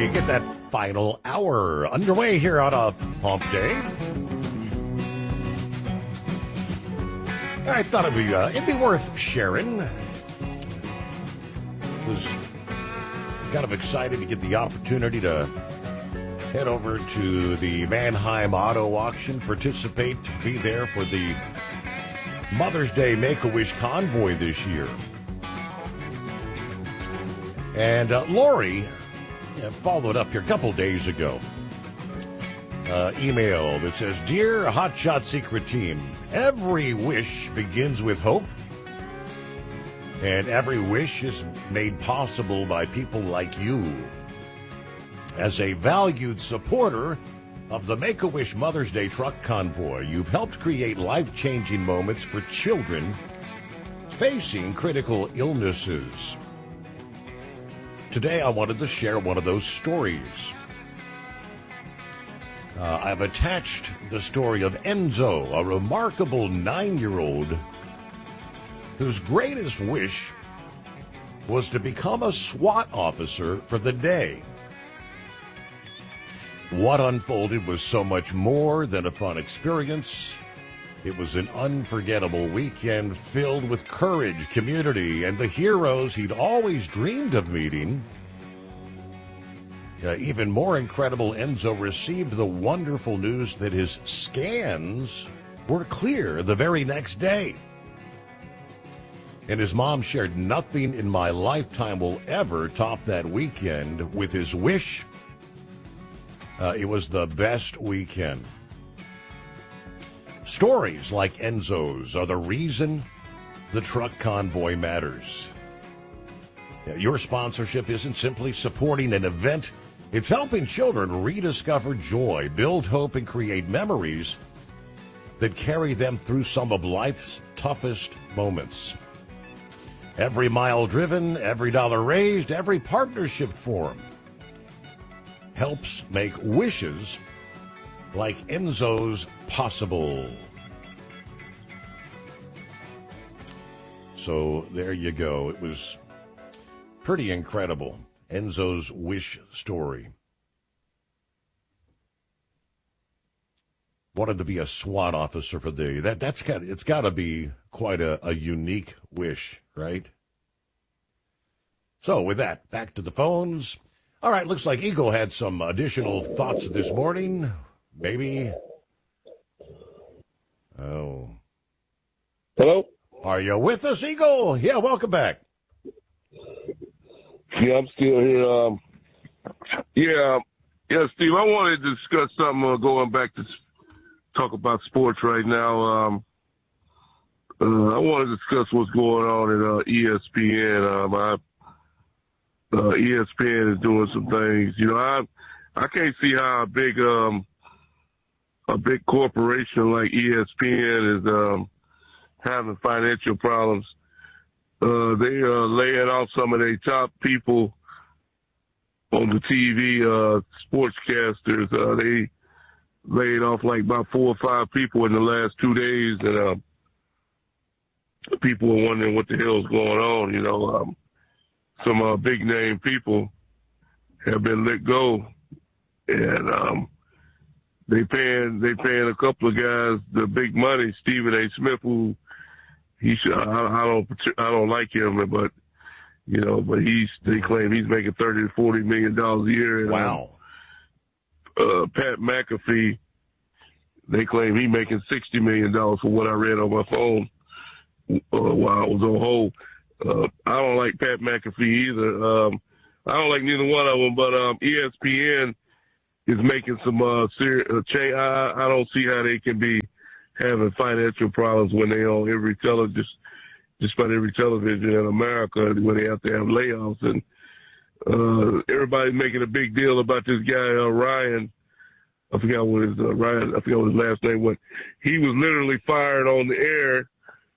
you get that final hour underway here on a Hump Day. I thought it'd be worth sharing. Was kind of excited to get the opportunity to head over to the Mannheim Auto Auction, participate, be there for the Mother's Day Make-A-Wish convoy this year. And Lori followed up here a couple days ago. Email that says, "Dear Hotshot Secret Team, every wish begins with hope. And every wish is made possible by people like you. As a valued supporter of the Make-A-Wish Mother's Day Truck Convoy, you've helped create life-changing moments for children facing critical illnesses. Today, I wanted to share one of those stories. I've attached the story of Enzo, a remarkable 9-year-old whose greatest wish was to become a SWAT officer for the day. What unfolded was so much more than a fun experience. It was an unforgettable weekend filled with courage, community, and the heroes he'd always dreamed of meeting. Even more incredible, Enzo received the wonderful news that his scans were clear the very next day. And his mom shared, nothing in my lifetime will ever top that weekend with his wish. It was the best weekend. Stories like Enzo's are the reason the truck convoy matters. Your sponsorship isn't simply supporting an event. It's helping children rediscover joy, build hope, and create memories that carry them through some of life's toughest moments. Every mile driven, every dollar raised, every partnership formed helps make wishes like Enzo's possible. So there you go. It was pretty incredible. Enzo's wish story. Wanted to be a SWAT officer for the day. It's got to be quite a unique wish, right? So with that, back to the phones. All right, looks like Eagle had some additional thoughts this morning. Maybe. Oh. Hello? Are you with us, Eagle? Yeah, welcome back. Yeah, I'm still here. Yeah, Steve, I wanted to discuss something going back to talk about sports right now. I want to discuss what's going on at ESPN. ESPN is doing some things. You know, I can't see how a big corporation like ESPN is having financial problems. They are laying off some of their top people on the TV, sportscasters. They laid off like about 4 or 5 people in the last 2 days, and people are wondering what the hell's going on. You know, some big name people have been let go, and they paying a couple of guys the big money. Stephen A. Smith, who I don't like him, but you know, but they claim he's making $30 to $40 million a year. And, wow. Pat McAfee, they claim he's making $60 million for what I read on my phone while I was on hold. I don't like Pat McAfee either. I don't like neither one of them, but ESPN is making some serious change. I don't see how they can be having financial problems when they on just about every television in America, when they have to have layoffs. And everybody's making a big deal about this guy, Ryan. I forgot what his last name was. He was literally fired on the air.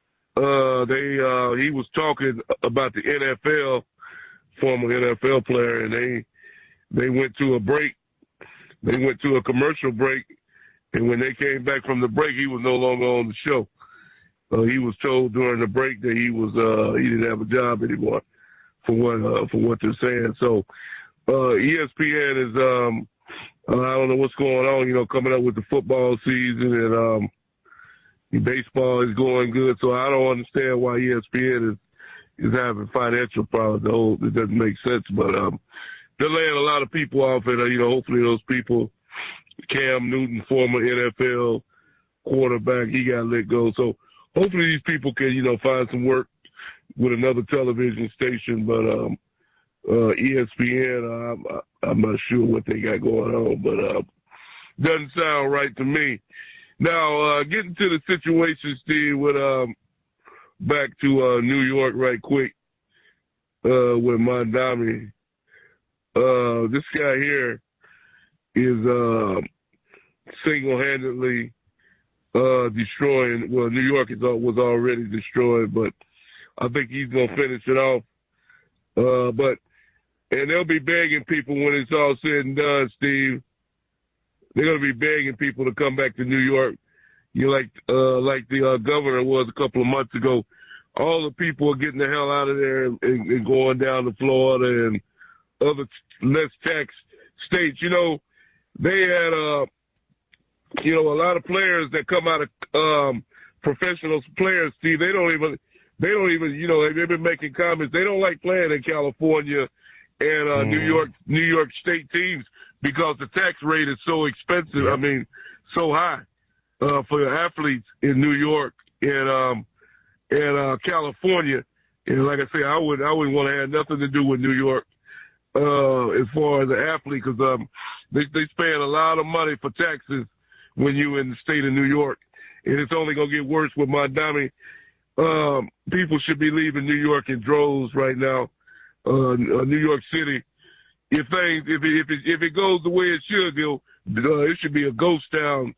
He was talking about the NFL, former NFL player, and they went to a break. They went to a commercial break, and when they came back from the break, he was no longer on the show. He was told during the break that he didn't have a job anymore for what they're saying. So ESPN is, I don't know what's going on, coming up with the football season, and baseball is going good. So I don't understand why ESPN is having financial problems. It doesn't make sense, but they're laying a lot of people off, and hopefully those people, Cam Newton, former NFL quarterback, he got let go. So hopefully these people can, find some work with another television station. But ESPN, I'm not sure what they got going on, but doesn't sound right to me. Now, getting to the situation, Steve, with back to New York right quick with Mondami. This guy here is single-handedly destroying. Well, New York was already destroyed, but I think he's going to finish it off. And they'll be begging people when it's all said and done, Steve. They're going to be begging people to come back to New York. Like the governor was a couple of months ago. All the people are getting the hell out of there and going down to Florida and other less tax states. They had a lot of players that come out of professional players. Steve, they don't even. They've been making comments. They don't like playing in California and New York State teams because the tax rate is so expensive. Yeah. I mean, so high for the athletes in New York and California. And like I say, I wouldn't want to have nothing to do with New York as far as the athlete, because they spend a lot of money for taxes when you're in the state of New York, and it's only going to get worse with Mondami. People should be leaving New York in droves right now. New York City, if it goes the way it should go, it should be a ghost town.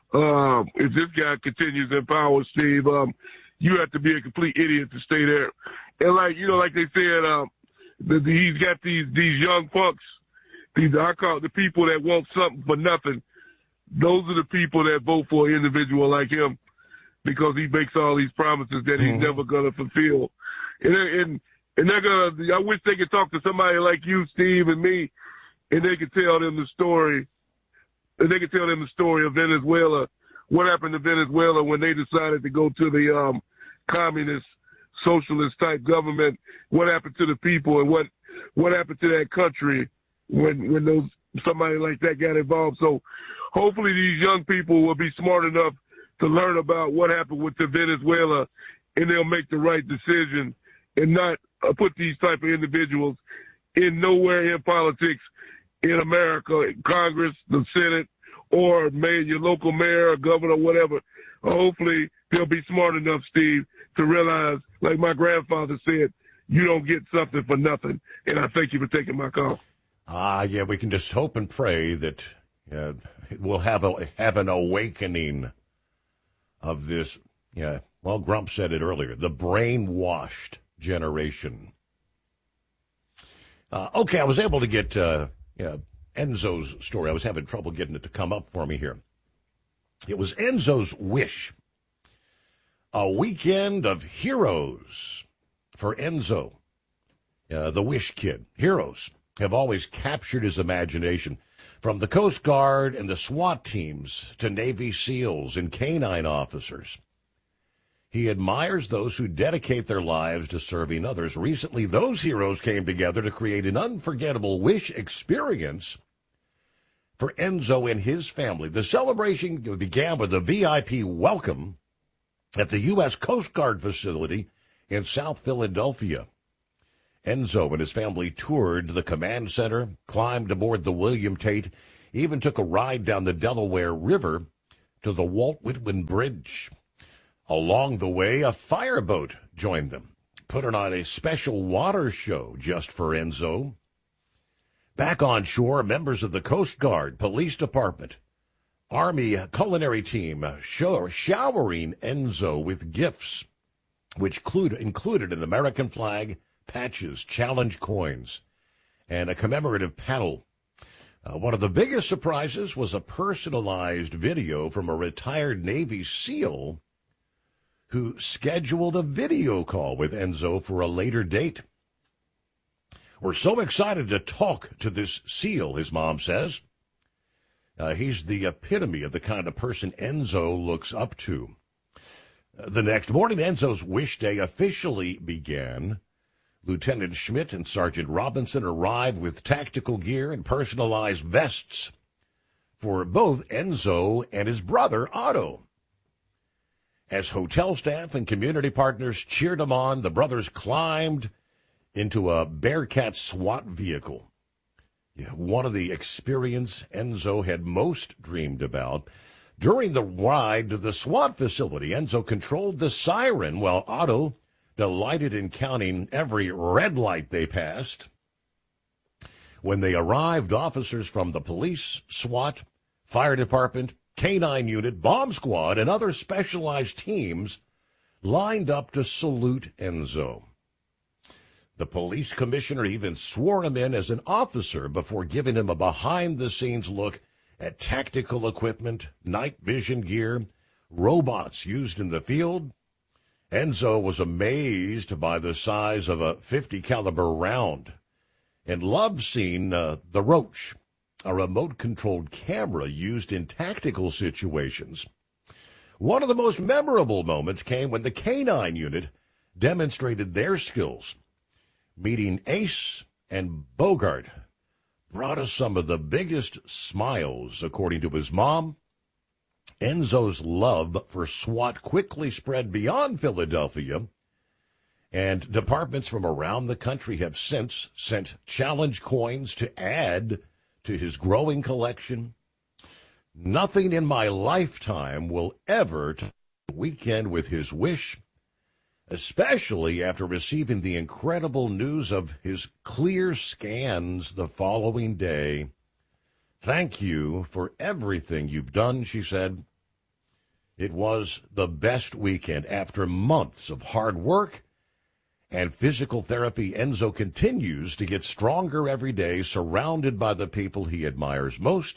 If this guy continues in power, Steve, you have to be a complete idiot to stay there. And like they said, he's got these young punks. I call it the people that want something for nothing. Those are the people that vote for an individual like him, because he makes all these promises that he's never going to fulfill. And they're going to, I wish they could talk to somebody like you, Steve, and me, and they could tell them the story. And they could tell them the story of Venezuela, what happened to Venezuela when they decided to go to the communist, socialist type government, what happened to the people, and what happened to that country when somebody like that got involved. So hopefully these young people will be smart enough to learn about what happened with the Venezuela, and they'll make the right decision and not put these type of individuals in nowhere in politics in America, Congress, the Senate, or your local mayor or governor, whatever. Hopefully they'll be smart enough, Steve, to realize, like my grandfather said, you don't get something for nothing. And I thank you for taking my call. Yeah, we can just hope and pray that we'll have an awakening of this. Yeah, well, Grump said it earlier, the brainwashed generation. Okay, I was able to get Enzo's story. I was having trouble getting it to come up for me here. It was Enzo's wish. A weekend of heroes for Enzo, the Wish Kid. Heroes have always captured his imagination, from the Coast Guard and the SWAT teams to Navy SEALs and canine officers. He admires those who dedicate their lives to serving others. Recently, those heroes came together to create an unforgettable Wish experience for Enzo and his family. The celebration began with a VIP welcome at the U.S. Coast Guard facility in South Philadelphia. Enzo and his family toured the command center, climbed aboard the William Tate, even took a ride down the Delaware River to the Walt Whitman Bridge. Along the way, a fireboat joined them, putting on a special water show just for Enzo. Back on shore, members of the Coast Guard, Police Department, Army culinary team showering Enzo with gifts, which included an American flag, patches, challenge coins, and a commemorative panel. One of the biggest surprises was a personalized video from a retired Navy SEAL who scheduled a video call with Enzo for a later date. We're so excited to talk to this SEAL, his mom says. He's the epitome of the kind of person Enzo looks up to. The next morning, Enzo's wish day officially began. Lieutenant Schmidt and Sergeant Robinson arrived with tactical gear and personalized vests for both Enzo and his brother, Otto. As hotel staff and community partners cheered him on, the brothers climbed into a Bearcat SWAT vehicle. One of the experience Enzo had most dreamed about. During the ride to the SWAT facility, Enzo controlled the siren while Otto delighted in counting every red light they passed. When they arrived, officers from the police, SWAT, fire department, K-9 unit, bomb squad, and other specialized teams lined up to salute Enzo. The police commissioner even swore him in as an officer before giving him a behind-the-scenes look at tactical equipment, night vision gear, robots used in the field. Enzo was amazed by the size of a .50 caliber round and loved seeing the Roach, a remote-controlled camera used in tactical situations. One of the most memorable moments came when the K-9 unit demonstrated their skills. Meeting Ace and Bogart brought us some of the biggest smiles, according to his mom. Enzo's love for SWAT quickly spread beyond Philadelphia, and departments from around the country have since sent challenge coins to add to his growing collection. Nothing in my lifetime will ever top the weekend with his wish, especially after receiving the incredible news of his clear scans the following day. Thank you for everything you've done, she said. It was the best weekend. After months of hard work and physical therapy, Enzo continues to get stronger every day, surrounded by the people he admires most.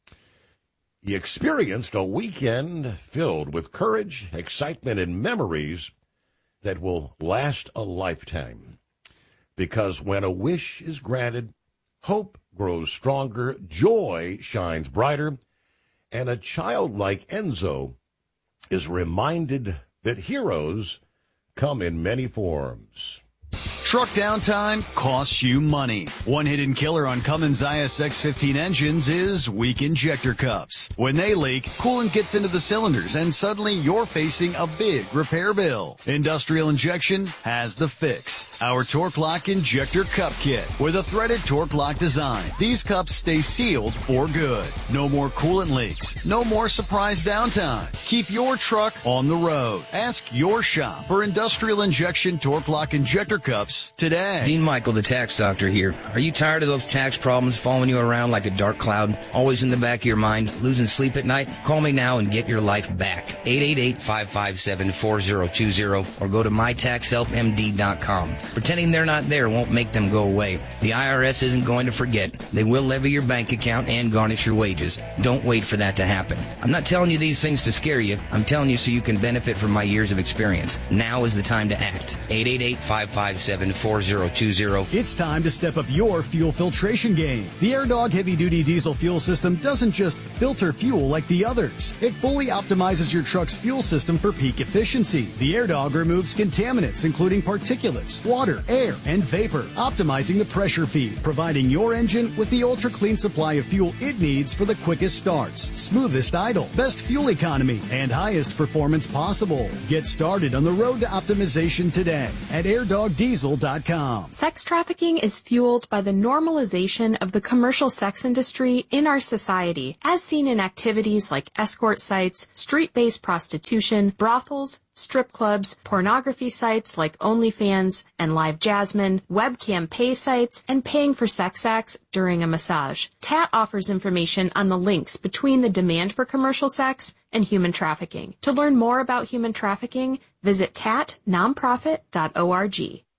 He experienced a weekend filled with courage, excitement, and memories that will last a lifetime. Because when a wish is granted, hope grows stronger, joy shines brighter, and a child like Enzo is reminded that heroes come in many forms. Truck downtime costs you money. One hidden killer on Cummins ISX-15 engines is weak injector cups. When they leak, coolant gets into the cylinders and suddenly you're facing a big repair bill. Industrial Injection has the fix. Our Torque Lock Injector Cup Kit with a threaded Torque Lock design. These cups stay sealed for good. No more coolant leaks. No more surprise downtime. Keep your truck on the road. Ask your shop for Industrial Injection Torque Lock Injector Cups today. Dean Michael, the tax doctor here. Are you tired of those tax problems following you around like a dark cloud, always in the back of your mind, losing sleep at night? Call me now and get your life back. 888-557-4020 or go to mytaxhelpmd.com. Pretending they're not there won't make them go away. The IRS isn't going to forget. They will levy your bank account and garnish your wages. Don't wait for that to happen. I'm not telling you these things to scare you. I'm telling you so you can benefit from my years of experience. Now is the time to act. 888-557-4020. It's time to step up your fuel filtration game. The AirDog heavy-duty diesel fuel system doesn't just filter fuel like the others. It fully optimizes your truck's fuel system for peak efficiency. The AirDog removes contaminants, including particulates, water, air, and vapor, optimizing the pressure feed, providing your engine with the ultra-clean supply of fuel it needs for the quickest starts, smoothest idle, best fuel economy, and highest performance possible. Get started on the road to optimization today at airdogdiesel.com. Sex trafficking is fueled by the normalization of the commercial sex industry in our society, as seen in activities like escort sites, street-based prostitution, brothels, strip clubs, pornography sites like OnlyFans and Live Jasmine, webcam pay sites, and paying for sex acts during a massage. TAT offers information on the links between the demand for commercial sex and human trafficking. To learn more about human trafficking, visit tatnonprofit.org.